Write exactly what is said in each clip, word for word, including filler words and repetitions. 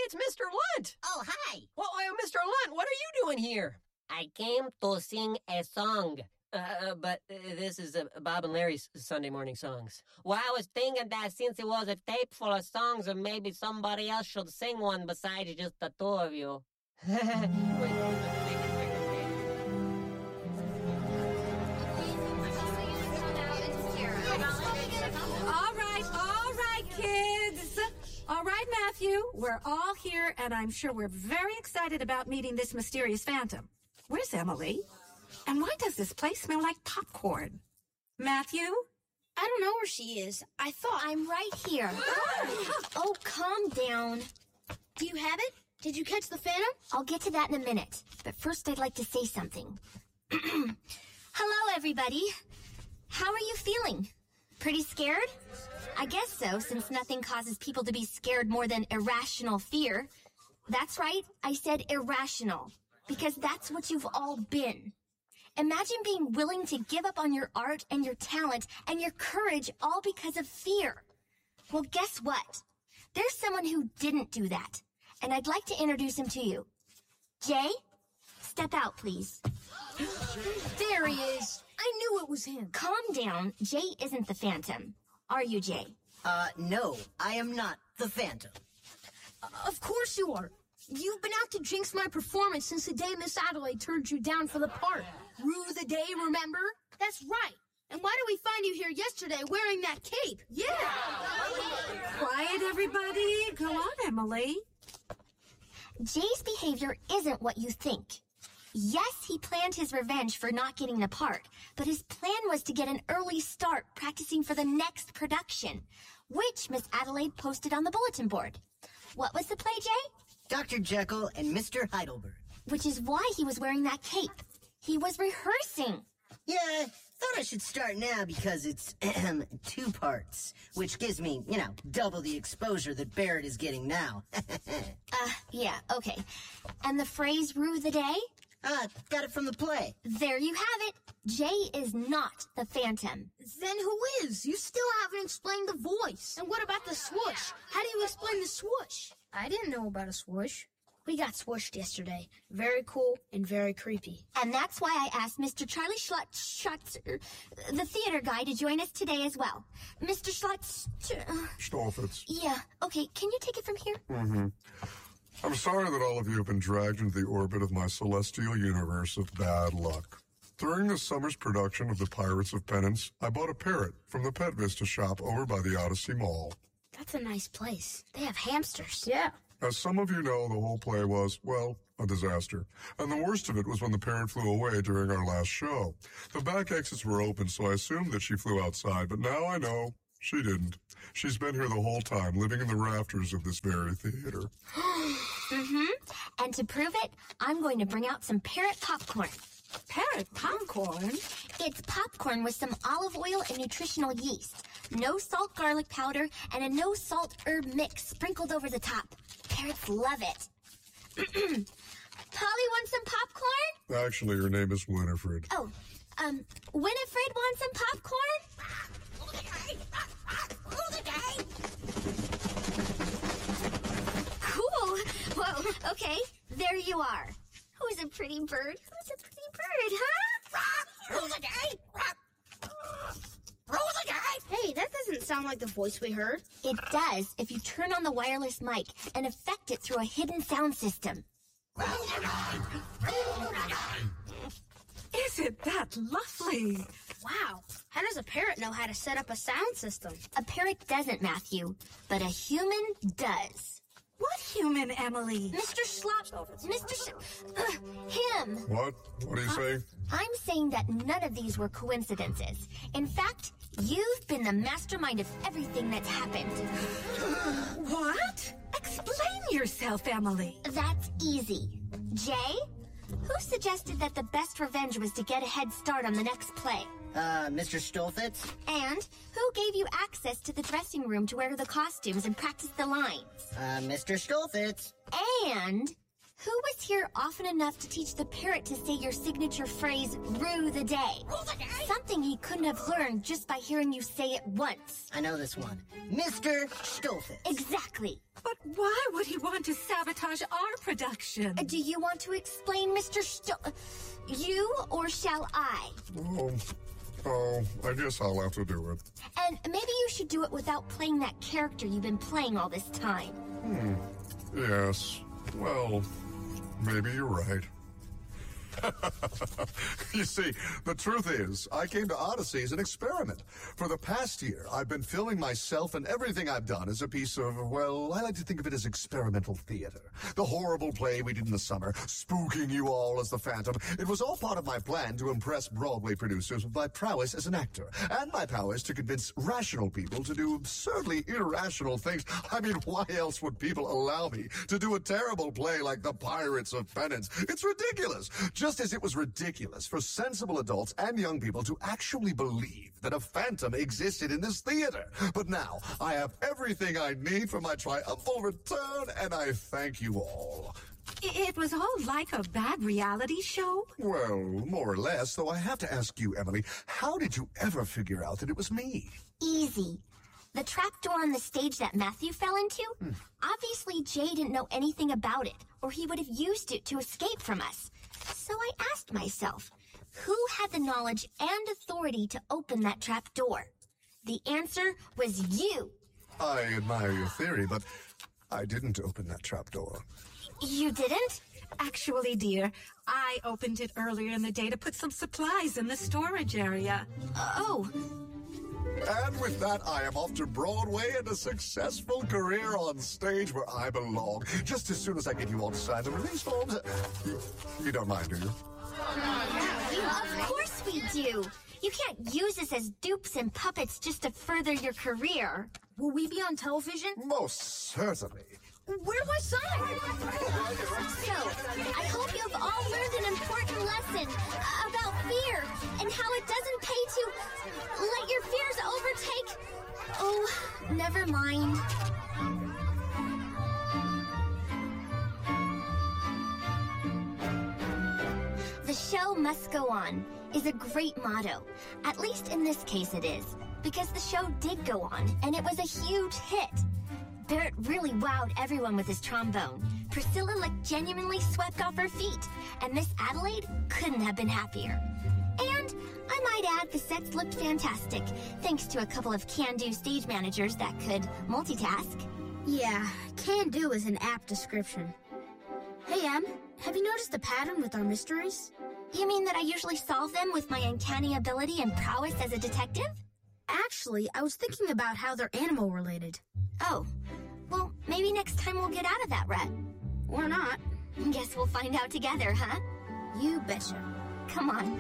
it's Mister Lunt. Oh, hi. Well, uh, Mister Lunt, what are you doing here? I came to sing a song. Uh, but uh, this is uh, Bob and Larry's Sunday morning songs. Well, I was thinking that since it was a tape full of songs, maybe somebody else should sing one besides just the two of you. All right, all right, kids. All right, Matthew, we're all here, and I'm sure we're very excited about meeting this mysterious phantom. Where's Emily? And why does this place smell like popcorn? Matthew? I don't know where she is. I thought... I'm right here. Oh, calm down. Do you have it? Did you catch the phantom? I'll get to that in a minute. But first, I'd like to say something. Hello, everybody. How are you feeling? Pretty scared? I guess so, since nothing causes people to be scared more than irrational fear. That's right, I said irrational, because that's what you've all been. Imagine being willing to give up on your art and your talent and your courage all because of fear. Well, guess what? There's someone who didn't do that, and I'd like to introduce him to you. Jay, step out, please. There he is. I knew it was him. Calm down. Jay isn't the Phantom. Are you, Jay? Uh, no, I am not the Phantom. Uh, of course you are. You've been out to jinx my performance since the day Miss Adelaide turned you down for the part. Rue the day, remember? That's right. And why did we find you here yesterday wearing that cape? Yeah! Quiet, everybody. Go on, Emily. Jay's behavior isn't what you think. Yes, he planned his revenge for not getting the part, but his plan was to get an early start practicing for the next production, which Miss Adelaide posted on the bulletin board. What was the play, Jay? Doctor Jekyll and Mister Heidelberg. Which is why he was wearing that cape. He was rehearsing. Yeah, thought I should start now because it's ahem, two parts, which gives me, you know, double the exposure that Barrett is getting now. uh, yeah, okay. And the phrase rue the day? Ah, got it from the play. There you have it. Jay is not the Phantom. Then who is? You still haven't explained the voice. And what about the swoosh? How do you explain the swoosh? I didn't know about a swoosh. We got swooshed yesterday. Very cool and very creepy. And that's why I asked Mister Charlie Schlutz, Schlutz uh, the theater guy, to join us today as well. Mister Schlutz... Uh, Stolfitz. Yeah, okay, can you take it from here? Mm-hmm. I'm sorry that all of you have been dragged into the orbit of my celestial universe of bad luck. During this summer's production of The Pirates of Penance, I bought a parrot from the Pet Vista shop over by the Odyssey Mall. That's a nice place. They have hamsters. Yeah. As some of you know, the whole play was, well, a disaster. And the worst of it was when the parrot flew away during our last show. The back exits were open, so I assumed that she flew outside, but now I know she didn't. She's been here the whole time, living in the rafters of this very theater. Mm-hmm. And to prove it, I'm going to bring out some parrot popcorn. Parrot popcorn? It's popcorn with some olive oil and nutritional yeast. No salt garlic powder and a no salt herb mix sprinkled over the top. Parrots love it. Polly wants some popcorn? Actually, her name is Winifred. Oh, um, Winifred wants some popcorn? Cool. Well, okay, there you are. Who's a pretty bird? Who's a pretty bird, huh? Rule the day! Rule the day! Hey, that doesn't sound like the voice we heard. It does if you turn on the wireless mic and affect it through a hidden sound system. Isn't that lovely? Wow. How does a parrot know how to set up a sound system? A parrot doesn't, Matthew, but a human does. What human, Emily? Mister Schlop... Mister Sh... Uh, him. What? What are you saying? I'm saying that none of these were coincidences. In fact, you've been the mastermind of everything that's happened. What? Explain yourself, Emily. That's easy. Jay? Who suggested that the best revenge was to get a head start on the next play? Uh, Mister Stolfitz? And who gave you access to the dressing room to wear the costumes and practice the lines? Uh, Mister Stolfitz. And Who was here often enough to teach the parrot to say your signature phrase, rue the day? Rue the day? Something he couldn't have learned just by hearing you say it once. I know this one. Mister Stolfitz. Exactly. But why would he want to sabotage our production? Uh, do you want to explain, Mister Sto- You, or shall I? Oh, oh, I guess I'll have to do it. And maybe you should do it without playing that character you've been playing all this time. Hmm. Yes. Well, maybe you're right. You see, the truth is, I came to Odyssey as an experiment. For the past year, I've been filming myself and everything I've done as a piece of, well, I like to think of it as experimental theater. The horrible play we did in the summer, spooking you all as the Phantom. It was all part of my plan to impress Broadway producers with my prowess as an actor, and my powers to convince rational people to do absurdly irrational things. I mean, why else would people allow me to do a terrible play like The Pirates of Penance? It's ridiculous. Just as it was ridiculous for sensible adults and young people to actually believe that a phantom existed in this theater. But now, I have everything I need for my triumphal return, and I thank you all. It was all like a bad reality show? Well, more or less, though I have to ask you, Emily, how did you ever figure out that it was me? Easy. The trapdoor on the stage that Matthew fell into? Hmm. Obviously, Jay didn't know anything about it, or he would have used it to escape from us. So I asked myself, who had the knowledge and authority to open that trap door? The answer was you. I admire your theory, but I didn't open that trap door. You didn't? Actually, dear, I opened it earlier in the day to put some supplies in the storage area. Oh. And with that, I am off to Broadway and a successful career on stage where I belong. Just as soon as I get you all to sign the release forms. You, you don't mind, do you? Of course we do. You can't use us as dupes and puppets just to further your career. Will we be on television? Most certainly. Where do I sign? So, I hope you've all learned an important lesson uh, about fear and how it doesn't pay to let your fears overtake... Oh, never mind. The show must go on is a great motto. At least in this case it is, because the show did go on, and it was a huge hit. Barrett really wowed everyone with his trombone. Priscilla looked genuinely swept off her feet, and Miss Adelaide couldn't have been happier. And I might add, the sets looked fantastic, thanks to a couple of can-do stage managers that could multitask. Yeah, can-do is an apt description. Hey, Em, have you noticed a pattern with our mysteries? You mean that I usually solve them with my uncanny ability and prowess as a detective? Actually, I was thinking about how they're animal-related. Oh, well, maybe next time we'll get out of that rut. Or not. Guess we'll find out together, huh? You betcha. Come on.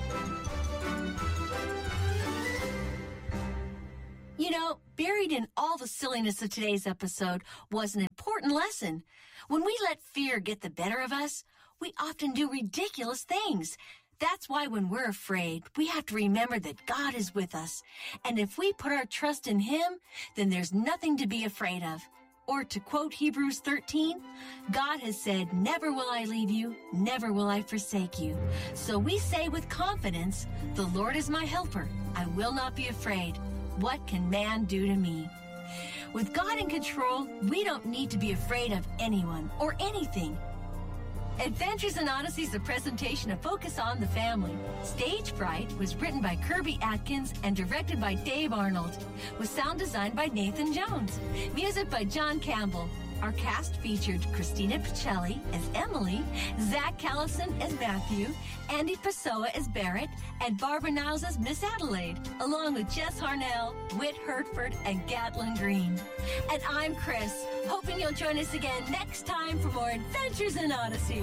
You know, buried in all the silliness of today's episode was an important lesson. When we let fear get the better of us, we often do ridiculous things. That's why when we're afraid, we have to remember that God is with us. And if we put our trust in Him, then there's nothing to be afraid of. Or to quote Hebrews thirteen, God has said, never will I leave you, never will I forsake you. So we say with confidence, the Lord is my helper. I will not be afraid. What can man do to me? With God in control, we don't need to be afraid of anyone or anything. Adventures in Odyssey is a presentation of Focus on the Family. Stage Fright was written by Kirby Atkins and directed by Dave Arnold, with sound design by Nathan Jones. Music by John Campbell. Our cast featured Christina Pichelli as Emily, Zach Callison as Matthew, Andy Pessoa as Barrett, and Barbara Niles as Miss Adelaide, along with Jess Harnell, Whit Hertford, and Gatlin Green. And I'm Chris, hoping you'll join us again next time for more Adventures in Odyssey.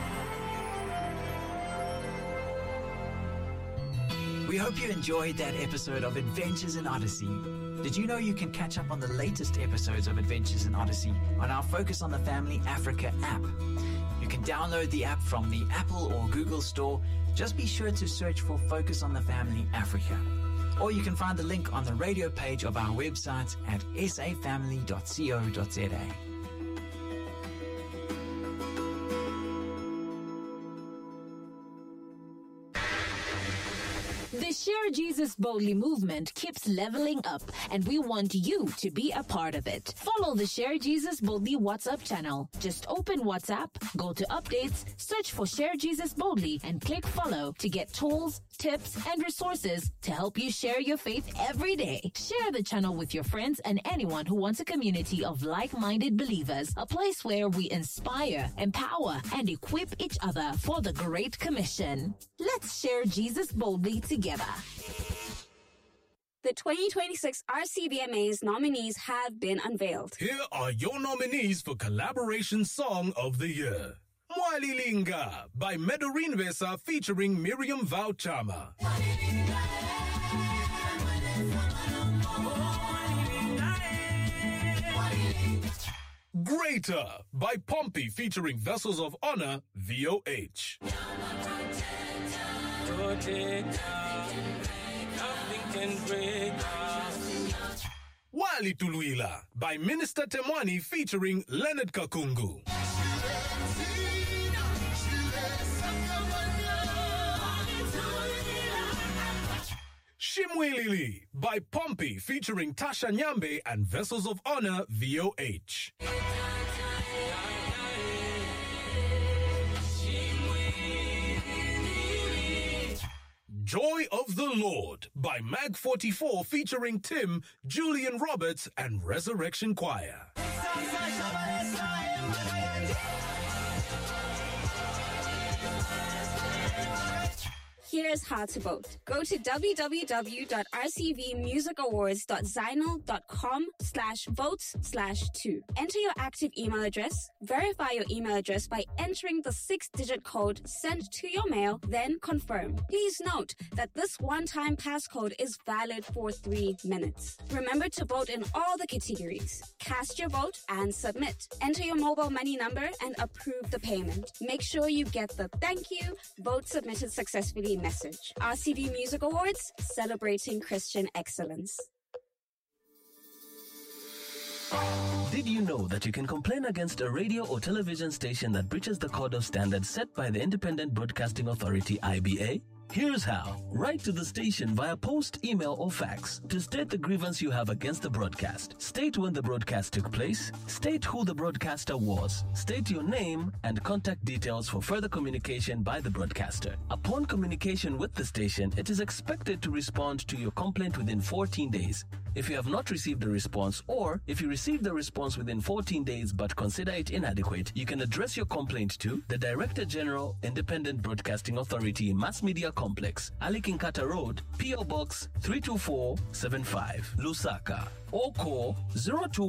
We hope you enjoyed that episode of Adventures in Odyssey. Did you know you can catch up on the latest episodes of Adventures in Odyssey on our Focus on the Family Africa app? You can download the app from the Apple or Google Store. Just be sure to search for Focus on the Family Africa. Or you can find the link on the radio page of our website at s a family dot co dot z a. Jesus Boldly movement keeps leveling up, and we want you to be a part of it. Follow the Share Jesus Boldly WhatsApp channel. Just open WhatsApp, go to updates, search for Share Jesus Boldly, and click follow to get tools, tips, and resources to help you share your faith every day. Share the channel with your friends and anyone who wants a community of like-minded believers, a place where we inspire, empower, and equip each other for the Great Commission. Let's share Jesus boldly together. The twenty twenty-six R C V M A's nominees have been unveiled. Here are your nominees for Collaboration Song of the Year. Mwalilinga by Medorine Vesa featuring Miriam Vauchama. Greater by Pompey featuring Vessels of Honor, V O H. Wali Tuluila by Minister Temwani featuring Leonard Kakungu. Shimwelili by Pompey featuring Tasha Nyambe and Vessels of Honor, V O H. Joy of the Lord by Mag forty-four featuring Tim, Julian Roberts, and Resurrection Choir. Here's how to vote. Go to w w w dot r c v music awards dot zinal dot com slash votes slash two. Enter your active email address. Verify your email address by entering the six-digit code sent to your mail, then confirm. Please note that this one-time passcode is valid for three minutes. Remember to vote in all the categories. Cast your vote and submit. Enter your mobile money number and approve the payment. Make sure you get the thank you, vote submitted successfully message. R C V Music Awards, celebrating Christian excellence. Did you know that you can complain against a radio or television station that breaches the code of standards set by the Independent Broadcasting Authority, I B A? Here's how. Write to the station via post, email, or fax to state the grievance you have against the broadcast. State when the broadcast took place, state who the broadcaster was, state your name, and contact details for further communication by the broadcaster. Upon communication with the station, it is expected to respond to your complaint within fourteen days. If you have not received a response, or if you received the response within fourteen days but consider it inadequate, you can address your complaint to the Director General, Independent Broadcasting Authority, Mass Media Complex, Ali Kinkata Road, P O Box three two four seven five, Lusaka, or call zero two